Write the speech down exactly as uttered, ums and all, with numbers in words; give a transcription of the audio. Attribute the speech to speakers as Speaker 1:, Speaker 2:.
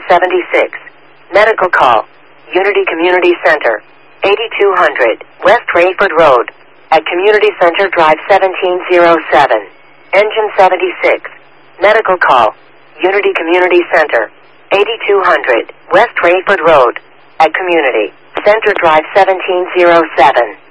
Speaker 1: seventy-six. Medical call. Unity Community Center. eighty-two hundred West Rayford Road. At Community Center Drive seventeen oh seven. Engine seventy-six. Medical call. Unity Community Center. eighty-two hundred West Rayford Road. At Community Center Drive seventeen oh seven.